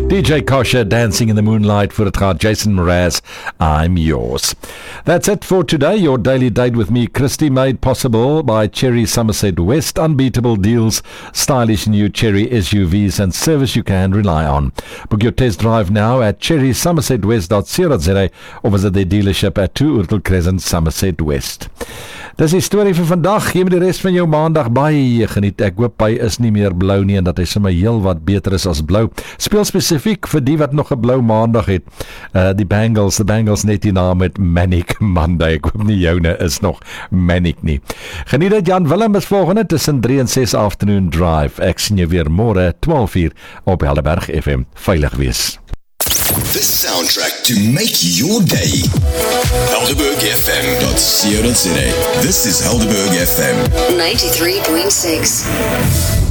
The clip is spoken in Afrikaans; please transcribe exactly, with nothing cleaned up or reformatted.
D J Kosher, Dancing in the Moonlight, voor het gaat Jason Mraz, I'm Yours. That's it for today. Your daily date with me, Christy, made possible by Cherry Somerset West. Unbeatable deals, stylish new Cherry S U Vs and service you can rely on. Book your test drive now at cherry somerset west dot co dot za or visit their dealership at two Oortel Crescent, Somerset West. Dis die storie vir vandag. Gee my die rest van jou maandag baie geniet. Ek hoop hy is nie meer blou nie en dat hy sommer heel wat beter is as blou. Speel spesifiek vir die wat nog 'n blou maandag het. Uh, die Bangles, die Bangles net hierna met Manic Monday. Ek hoop nie joune is nog manic nie. Geniet dit. Jan Willem is volgende tussen drie en ses Afternoon Drive. Ek sien jou weer môre twaalf uur op Helderberg F M. Veilig wees. The soundtrack to make your day. Helderberg F M dot co dot za. This is Helderberg F M ninety-three point six.